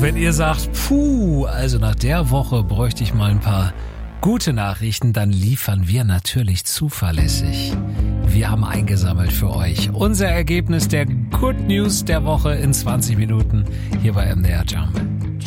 wenn ihr sagt, also nach der Woche bräuchte ich mal ein paar gute Nachrichten, dann liefern wir natürlich zuverlässig. Wir haben eingesammelt für euch unser Ergebnis der Good News der Woche in 20 Minuten hier bei MDR Jump.